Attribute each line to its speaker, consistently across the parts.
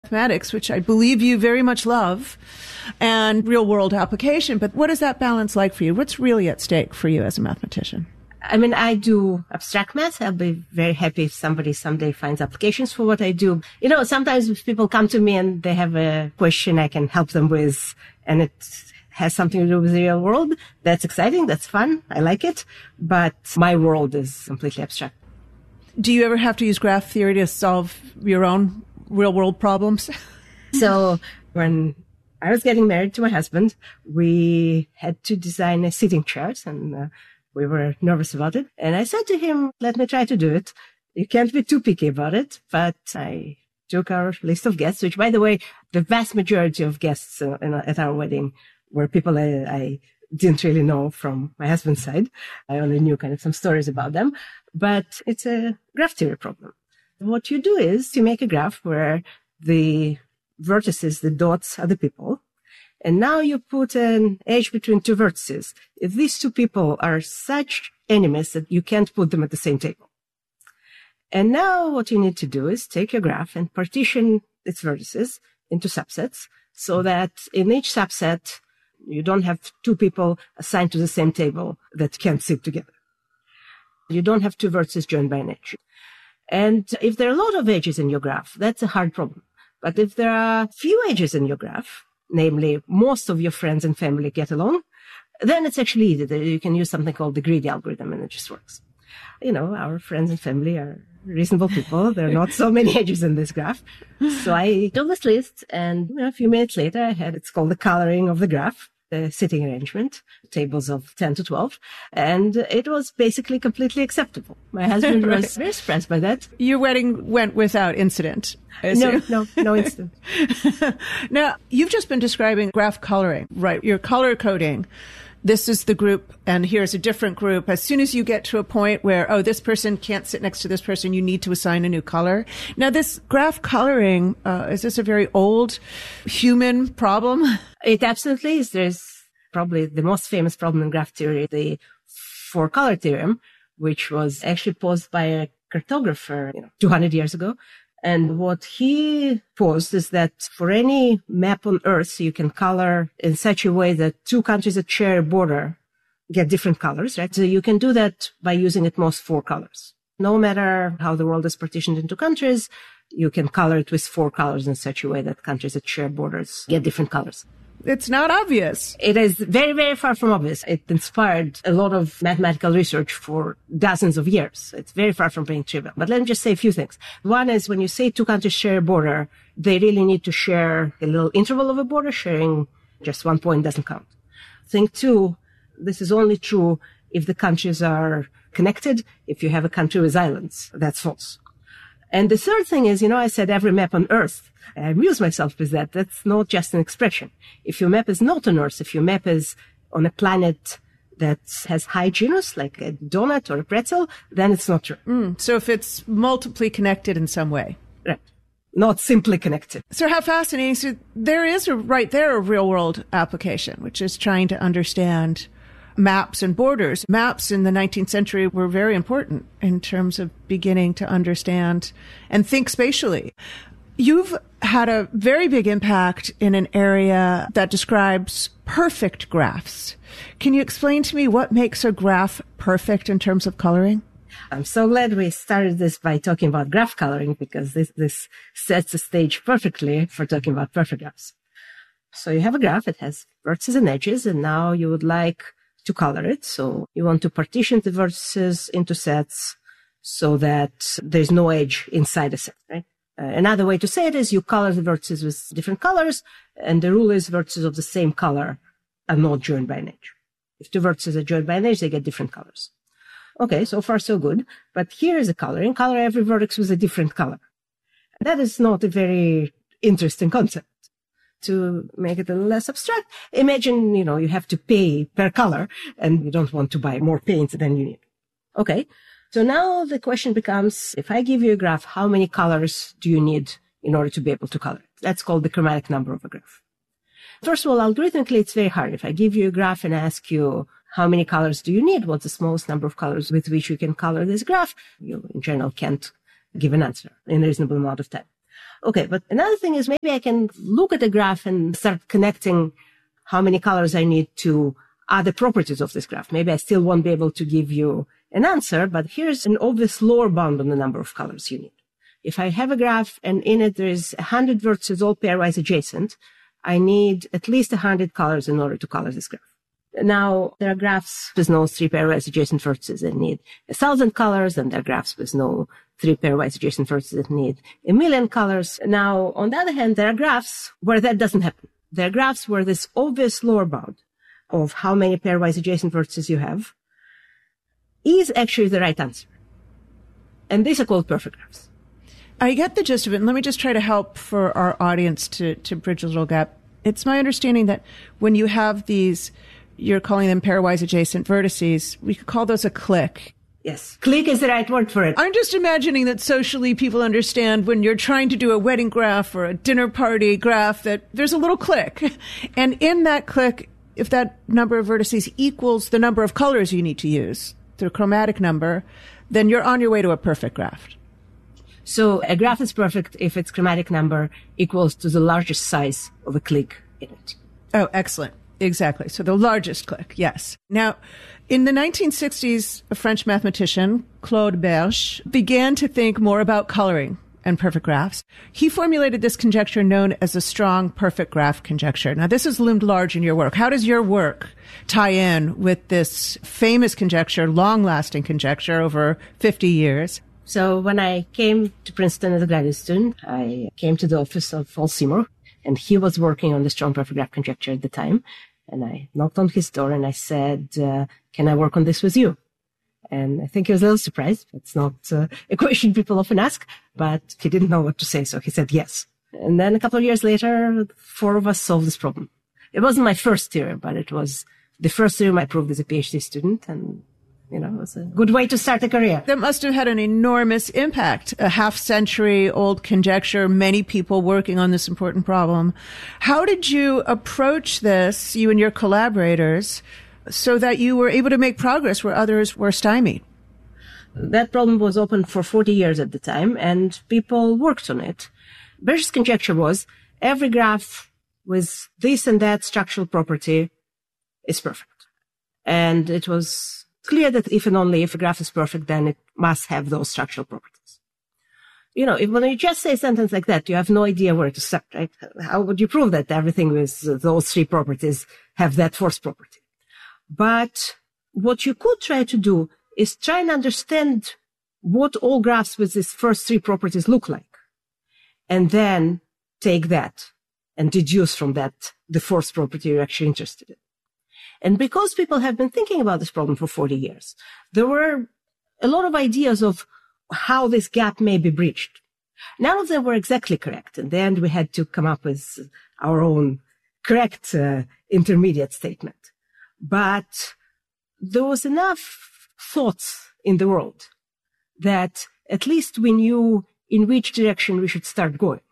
Speaker 1: mathematics, which I believe you very much love, and real world application. But what is that balance like for you? What's really at stake for you as a mathematician?
Speaker 2: I mean, I do abstract math. I'll be very happy if somebody someday finds applications for what I do. You know, sometimes if people come to me and they have a question I can help them with, and it has something to do with the real world, that's exciting. That's fun. I like it. But my world is completely abstract.
Speaker 1: Do you ever have to use graph theory to solve your own real world problems?
Speaker 2: So when I was getting married to my husband, we had to design a seating chairs, and we were nervous about it. And I said to him, let me try to do it. You can't be too picky about it. But I took our list of guests, which, by the way, the vast majority of guests at our wedding were people I didn't really know from my husband's side. I only knew kind of some stories about them. But it's a graph theory problem. What you do is you make a graph where the vertices, the dots, are the people. And now you put an edge between two vertices. If these two people are such enemies that you can't put them at the same table. And now what you need to do is take your graph and partition its vertices into subsets so that in each subset, you don't have two people assigned to the same table that can't sit together. You don't have two vertices joined by an edge. And if there are a lot of edges in your graph, that's a hard problem. But if there are few edges in your graph, namely most of your friends and family get along, then it's actually easy. You can use something called the greedy algorithm, and it just works. You know, our friends and family are reasonable people. There are not so many edges in this graph. So I took this list, and a few minutes later, it's called the coloring of the graph, the sitting arrangement, tables of 10 to 12. And it was basically completely acceptable. My husband
Speaker 1: Right.
Speaker 2: was very surprised by that.
Speaker 1: Your wedding went without incident.
Speaker 2: No incident.
Speaker 1: Now, you've just been describing graph coloring, right? You're color coding. This is the group, and here's a different group. As soon as you get to a point where, this person can't sit next to this person, you need to assign a new color. Now, this graph coloring, is this a very old human problem?
Speaker 2: It absolutely is. There's probably the most famous problem in graph theory, the four-color theorem, which was actually posed by a cartographer 200 years ago. And what he posed is that for any map on Earth, you can color in such a way that two countries that share a border get different colors, right? So you can do that by using at most four colors. No matter how the world is partitioned into countries, you can color it with four colors in such a way that countries that share borders get different colors.
Speaker 1: It's not obvious.
Speaker 2: It is very, very far from obvious. It inspired a lot of mathematical research for dozens of years. It's very far from being trivial. But let me just say a few things. One is when you say two countries share a border, they really need to share a little interval of a border. Sharing just 1 point doesn't count. Thing two, this is only true if the countries are connected. If you have a country with islands, that's false. And the third thing is, I said every map on Earth. I amuse myself with that. That's not just an expression. If your map is not on Earth, if your map is on a planet that has high genus, like a donut or a pretzel, then it's not true.
Speaker 1: So if it's multiply connected in some way.
Speaker 2: Right. Not simply connected.
Speaker 1: So how fascinating. So there is a real world application, which is trying to understand maps and borders. Maps in the 19th century were very important in terms of beginning to understand and think spatially. You've had a very big impact in an area that describes perfect graphs. Can you explain to me what makes a graph perfect in terms of coloring?
Speaker 2: I'm so glad we started this by talking about graph coloring, because this sets the stage perfectly for talking about perfect graphs. So you have a graph, it has vertices and edges, and now you would like to color it. So you want to partition the vertices into sets so that there's no edge inside a set, right? Another way to say it is you color the vertices with different colors, and the rule is vertices of the same color are not joined by an edge. If two vertices are joined by an edge, they get different colors. Okay, so far so good. But here is a coloring. Color every vertex with a different color. That is not a very interesting concept. To make it a little less abstract, imagine, you have to pay per color, and you don't want to buy more paint than you need. Okay. So now the question becomes, if I give you a graph, how many colors do you need in order to be able to color it? That's called the chromatic number of a graph. First of all, algorithmically, it's very hard. If I give you a graph and ask you, how many colors do you need? What's the smallest number of colors with which you can color this graph? You, in general, can't give an answer in a reasonable amount of time. Okay, but another thing is maybe I can look at a graph and start connecting how many colors I need to other properties of this graph. Maybe I still won't be able to give you an answer, but here's an obvious lower bound on the number of colors you need. If I have a graph and in it there is 100 vertices all pairwise adjacent, I need at least 100 colors in order to color this graph. Now, there are graphs with no 3 pairwise adjacent vertices that need 1,000 colors, and there are graphs with no 3 pairwise adjacent vertices that need 1,000,000 colors. Now, on the other hand, there are graphs where that doesn't happen. There are graphs where this obvious lower bound of how many pairwise adjacent vertices you have is actually the right answer. And these are called perfect graphs.
Speaker 1: I get the gist of it. And let me just try to help for our audience to bridge a little gap. It's my understanding that when you have these, you're calling them pairwise adjacent vertices, we could call those a clique.
Speaker 2: Yes. Clique is the right word for it.
Speaker 1: I'm just imagining that socially people understand when you're trying to do a wedding graph or a dinner party graph that there's a little clique. And in that clique, if that number of vertices equals the number of colors you need to use, the chromatic number, then you're on your way to a perfect graph.
Speaker 2: So a graph is perfect if its chromatic number equals to the largest size of a clique in it.
Speaker 1: Oh, excellent. Exactly. So the largest clique, yes. Now, in the 1960s, a French mathematician, Claude Berge, began to think more about coloring and perfect graphs. He formulated this conjecture known as the strong perfect graph conjecture. Now, this has loomed large in your work. How does your work tie in with this famous conjecture, long-lasting conjecture over 50 years?
Speaker 2: So when I came to Princeton as a graduate student, I came to the office of Paul Seymour, and he was working on the strong perfect graph conjecture at the time. And I knocked on his door and I said, can I work on this with you? And I think he was a little surprised. It's not a question people often ask, but he didn't know what to say, so he said yes. And then a couple of years later, 4 of us solved this problem. It wasn't my first theorem, but it was the first theorem I proved as a PhD student, and it was a good way to start a career.
Speaker 1: That must have had an enormous impact. A half-century-old conjecture, many people working on this important problem. How did you approach this, you and your collaborators, so that you were able to make progress where others were stymied?
Speaker 2: That problem was open for 40 years at the time, and people worked on it. Berge's conjecture was every graph with this and that structural property is perfect. And it was clear that if and only if a graph is perfect, then it must have those structural properties. When you just say a sentence like that, you have no idea where to start, right? How would you prove that everything with those 3 properties have that 4th property? But what you could try to do is try and understand what all graphs with these first 3 properties look like. And then take that and deduce from that the 4th property you're actually interested in. And because people have been thinking about this problem for 40 years, there were a lot of ideas of how this gap may be breached. None of them were exactly correct. In the end, we had to come up with our own correct intermediate statement. But there was enough thoughts in the world that at least we knew in which direction we should start going.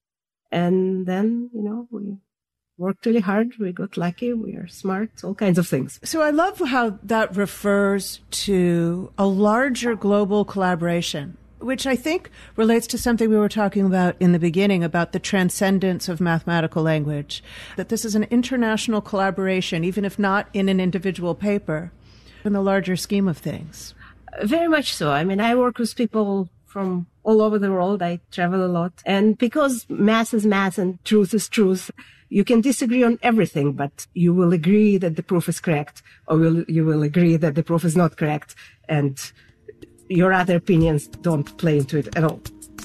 Speaker 2: And then, we worked really hard. We got lucky. We are smart, all kinds of things.
Speaker 1: So I love how that refers to a larger global collaboration, which I think relates to something we were talking about in the beginning about the transcendence of mathematical language, that this is an international collaboration, even if not in an individual paper, in the larger scheme of things.
Speaker 2: Very much so. I mean, I work with people from all over the world. I travel a lot. And because math is math and truth is truth, you can disagree on everything, but you will agree that the proof is correct, or you will agree that the proof is not correct, and your other opinions don't play into it at all.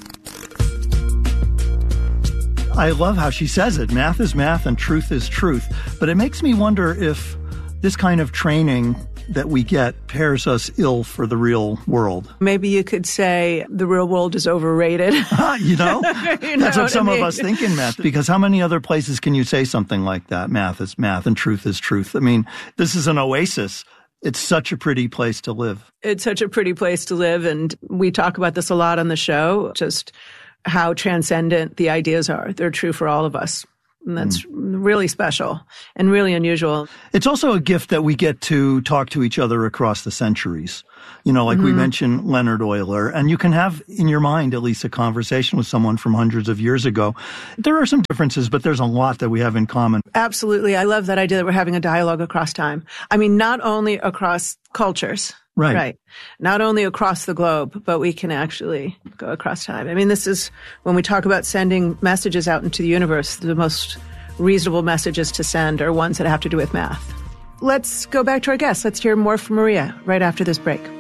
Speaker 3: I love how she says it. Math is math and truth is truth. But it makes me wonder if this kind of training that we get pairs us ill for the real world.
Speaker 1: Maybe you could say the real world is overrated.
Speaker 3: That's what some of us think in math, because how many other places can you say something like that? Math is math and truth is truth. I mean, this is an oasis. It's such a pretty place to live.
Speaker 1: It's such a pretty place to live. And we talk about this a lot on the show, just how transcendent the ideas are. They're true for all of us. And that's really special and really unusual.
Speaker 3: It's also a gift that we get to talk to each other across the centuries. You know, like we mentioned Leonhard Euler, and you can have in your mind at least a conversation with someone from hundreds of years ago. There are some differences, but there's a lot that we have in common.
Speaker 1: Absolutely. I love that idea that we're having a dialogue across time. I mean, not only across cultures. Right. Not only across the globe, but we can actually go across time. I mean, this is when we talk about sending messages out into the universe, the most reasonable messages to send are ones that have to do with math. Let's go back to our guests. Let's hear more from Maria right after this break.